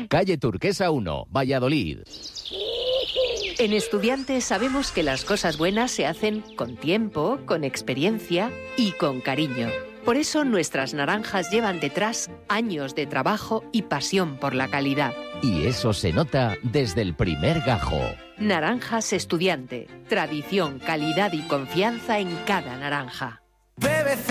Calle Turquesa 1, Valladolid. En Estudiantes sabemos que las cosas buenas se hacen con tiempo, con experiencia y con cariño. Por eso nuestras naranjas llevan detrás años de trabajo y pasión por la calidad. Y eso se nota desde el primer gajo. Naranjas Estudiante. Tradición, calidad y confianza en cada naranja.